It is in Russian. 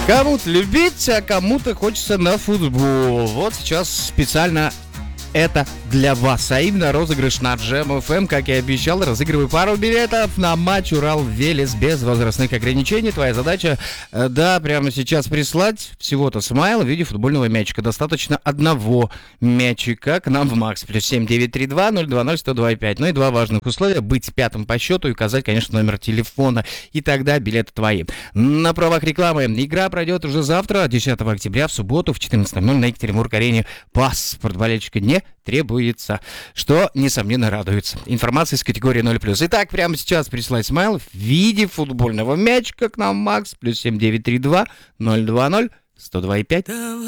Кому-то любить, а кому-то хочется на футбол. Вот сейчас специально это для вас. А именно розыгрыш на Jam FM, как и обещал, разыгрываю пару билетов на матч Урал-Велес без возрастных ограничений. Твоя задача, да, прямо сейчас прислать всего-то смайл в виде футбольного мячика. Достаточно одного мячика к нам в Макс. Плюс 7932-020-125. Ну и два важных условия: быть пятым по счету и указать, конечно, номер телефона. И тогда билеты твои. На правах рекламы. Игра пройдет уже завтра, 10 октября, в субботу в 14:00 на Екатеринбург-арене. Паспорт болельщика не требуется, что, несомненно, радуется. Информация из категории 0+. Итак, прямо сейчас присылай смайл в виде футбольного мячика к нам, Макс, плюс 7932 020 102,5.